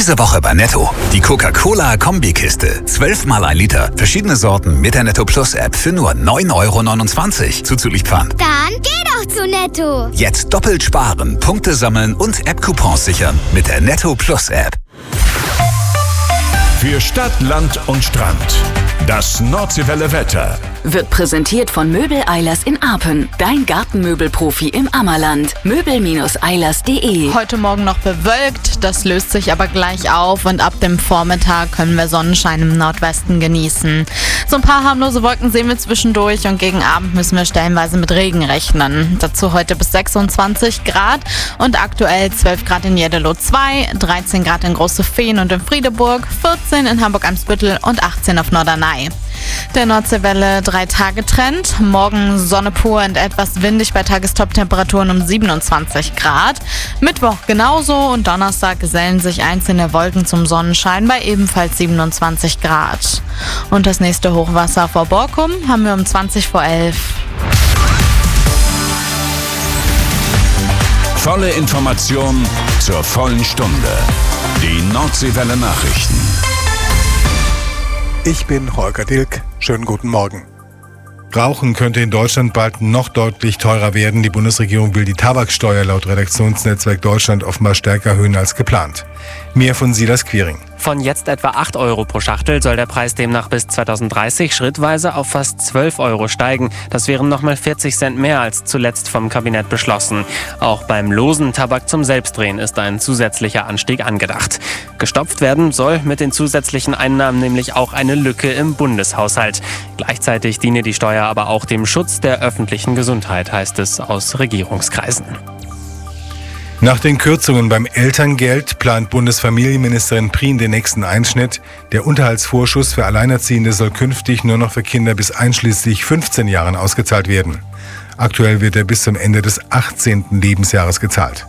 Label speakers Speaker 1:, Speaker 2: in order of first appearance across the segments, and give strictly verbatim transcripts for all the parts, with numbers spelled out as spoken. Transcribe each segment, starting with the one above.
Speaker 1: Diese Woche bei Netto. Die Coca-Cola-Kombikiste. zwölf mal ein Liter. Verschiedene Sorten mit der Netto Plus App für nur neun Euro neunundzwanzig. Zuzüglich Pfand.
Speaker 2: Dann geh doch zu Netto.
Speaker 1: Jetzt doppelt sparen, Punkte sammeln und App-Coupons sichern mit der Netto Plus App.
Speaker 3: Für Stadt, Land und Strand. Das Nordseewelle Wetter
Speaker 4: wird präsentiert von Möbel Eilers in Arpen. Dein Gartenmöbelprofi im Ammerland. möbel eilers punkt de.
Speaker 5: Heute Morgen noch bewölkt, das löst sich aber gleich auf und ab dem Vormittag können wir Sonnenschein im Nordwesten genießen. So ein paar harmlose Wolken sehen wir zwischendurch und gegen Abend müssen wir stellenweise mit Regen rechnen. Dazu heute bis sechsundzwanzig Grad und aktuell zwölf Grad in Jeddelo zwei, dreizehn Grad in Große Feen und in Friedeburg, vierzehn in Hamburg-Eimsbüttel und achtzehn auf Norderney. Der Nordseewelle drei Tage Trend. Morgen Sonne pur und etwas windig bei Tagestop-Temperaturen um siebenundzwanzig Grad. Mittwoch genauso und Donnerstag gesellen sich einzelne Wolken zum Sonnenschein bei ebenfalls siebenundzwanzig Grad. Und das nächste Hochwasser vor Borkum haben wir um zwanzig vor elf.
Speaker 3: Volle Information zur vollen Stunde. Die Nordseewelle Nachrichten.
Speaker 6: Ich bin Holger Dilk. Schönen guten Morgen. Rauchen könnte in Deutschland bald noch deutlich teurer werden. Die Bundesregierung will die Tabaksteuer laut Redaktionsnetzwerk Deutschland offenbar stärker erhöhen als geplant. Mehr von Silas Quiring.
Speaker 7: Von jetzt etwa acht Euro pro Schachtel soll der Preis demnach bis zweitausenddreißig schrittweise auf fast zwölf Euro steigen. Das wären nochmal vierzig Cent mehr als zuletzt vom Kabinett beschlossen. Auch beim losen Tabak zum Selbstdrehen ist ein zusätzlicher Anstieg angedacht. Gestopft werden soll mit den zusätzlichen Einnahmen nämlich auch eine Lücke im Bundeshaushalt. Gleichzeitig diene die Steuer aber auch dem Schutz der öffentlichen Gesundheit, heißt es aus Regierungskreisen.
Speaker 6: Nach den Kürzungen beim Elterngeld plant Bundesfamilienministerin Prien den nächsten Einschnitt. Der Unterhaltsvorschuss für Alleinerziehende soll künftig nur noch für Kinder bis einschließlich fünfzehn Jahren ausgezahlt werden. Aktuell wird er bis zum Ende des achtzehnten Lebensjahres gezahlt.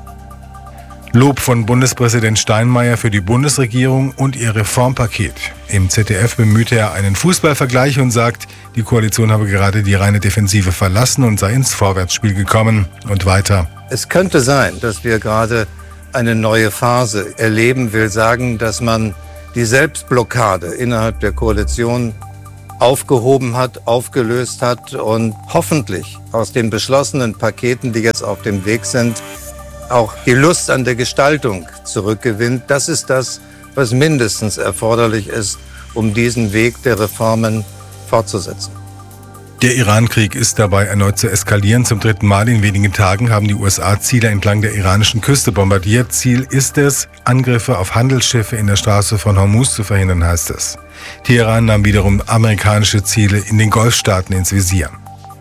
Speaker 6: Lob von Bundespräsident Steinmeier für die Bundesregierung und ihr Reformpaket. Im Z D F bemühte er einen Fußballvergleich und sagt, die Koalition habe gerade die reine Defensive verlassen und sei ins Vorwärtsspiel gekommen. Und weiter.
Speaker 8: Es könnte sein, dass wir gerade eine neue Phase erleben, will sagen, dass man die Selbstblockade innerhalb der Koalition aufgehoben hat, aufgelöst hat und hoffentlich aus den beschlossenen Paketen, die jetzt auf dem Weg sind, auch die Lust an der Gestaltung zurückgewinnt. Das ist das, was mindestens erforderlich ist, um diesen Weg der Reformen fortzusetzen.
Speaker 6: Der Iran-Krieg ist dabei erneut zu eskalieren. Zum dritten Mal in wenigen Tagen haben die U S A Ziele entlang der iranischen Küste bombardiert. Ziel ist es, Angriffe auf Handelsschiffe in der Straße von Hormuz zu verhindern, heißt es. Teheran nahm wiederum amerikanische Ziele in den Golfstaaten ins Visier.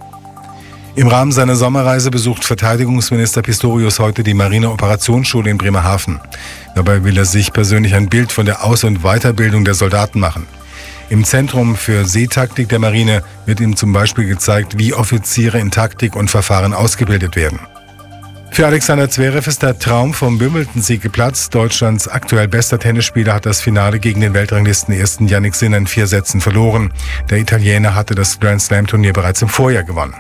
Speaker 6: Im Rahmen seiner Sommerreise besucht Verteidigungsminister Pistorius heute die Marine-Operationsschule in Bremerhaven. Dabei will er sich persönlich ein Bild von der Aus- und Weiterbildung der Soldaten machen. Im Zentrum für Seetaktik der Marine wird ihm zum Beispiel gezeigt, wie Offiziere in Taktik und Verfahren ausgebildet werden. Für Alexander Zverev ist der Traum vom Wimbledon-Sieg geplatzt. Deutschlands aktuell bester Tennisspieler hat das Finale gegen den Weltranglistenersten Jannik Sinner in vier Sätzen verloren. Der Italiener hatte das Grand-Slam-Turnier bereits im Vorjahr gewonnen.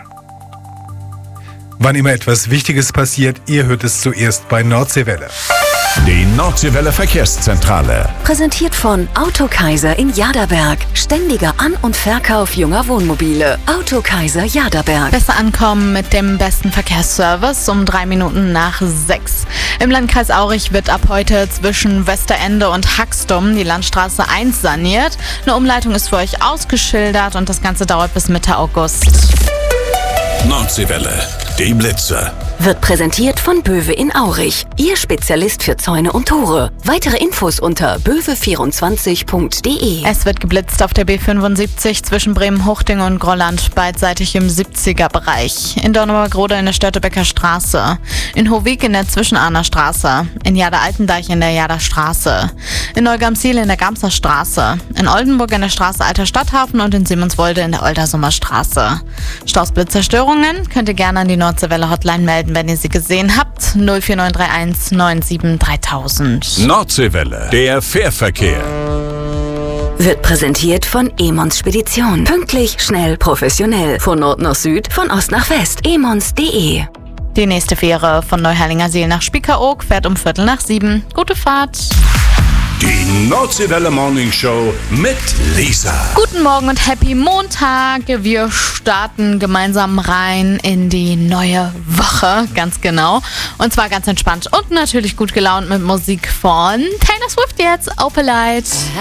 Speaker 6: Wann immer etwas Wichtiges passiert, ihr hört es zuerst bei Nordseewelle.
Speaker 3: Die Nordseewelle Verkehrszentrale.
Speaker 4: Präsentiert von Autokaiser in Jaderberg. Ständiger An- und Verkauf junger Wohnmobile. Autokaiser Jaderberg.
Speaker 5: Besser ankommen mit dem besten Verkehrsservice um drei Minuten nach sechs. Im Landkreis Aurich wird ab heute zwischen Westerende und Haxtum die Landstraße eins saniert. Eine Umleitung ist für euch ausgeschildert und das Ganze dauert bis Mitte August.
Speaker 3: Nordseewelle, die Blitze.
Speaker 4: Wird präsentiert von Böwe in Aurich. Ihr Spezialist für Zäune und Tore. Weitere Infos unter böwe vierundzwanzig punkt de.
Speaker 5: Es wird geblitzt auf der B fünfundsiebzig zwischen Bremen-Huchting und Grolland, beidseitig im siebziger Bereich. In Dornberg-Rode in der Störtebecker Straße. In Hohweg in der Zwischenahner Straße. In Jader-Altendeich in der Jader Straße. In Neugamsiel in der Gamser Straße. In Oldenburg in der Straße Alter Stadthafen und in Siemenswolde in der Oldersummer Straße. Staus, Blitzzerstörungen könnt ihr gerne an die Nordseewelle Hotline melden, wenn ihr sie gesehen habt. null vier neun drei eins neun sieben dreitausend.
Speaker 3: Nordseewelle, der Fährverkehr.
Speaker 4: Wird präsentiert von Emons Spedition. Pünktlich, schnell, professionell. Von Nord nach Süd, von Ost nach West. emons punkt de.
Speaker 5: Die nächste Fähre von Neuherlingersiel nach Spiekeroog fährt um Viertel nach sieben. Gute Fahrt!
Speaker 3: Die Nordseewelle Morning Show mit Lisa.
Speaker 5: Guten Morgen und Happy Montag. Wir starten gemeinsam rein in die neue Woche, ganz genau. Und zwar ganz entspannt und natürlich gut gelaunt mit Musik von Taylor Swift jetzt, Opalite.